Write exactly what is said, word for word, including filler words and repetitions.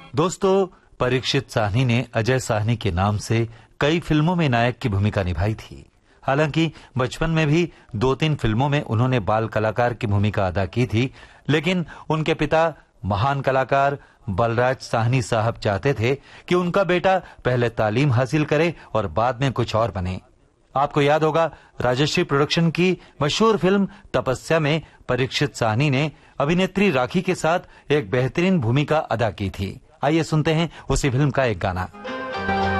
दोस्तों, परीक्षित साहनी ने अजय साहनी के नाम से कई फिल्मों में नायक की भूमिका निभाई थी। हालांकि बचपन में भी दो तीन फिल्मों में उन्होंने बाल कलाकार की भूमिका अदा की थी, लेकिन उनके पिता महान कलाकार बलराज साहनी साहब चाहते थे कि उनका बेटा पहले तालीम हासिल करे और बाद में कुछ और बने। आपको याद होगा, राजश्री प्रोडक्शन की मशहूर फिल्म तपस्या में परीक्षित साहनी ने अभिनेत्री राखी के साथ एक बेहतरीन भूमिका अदा की थी। आइए सुनते हैं उसी फिल्म का एक गाना।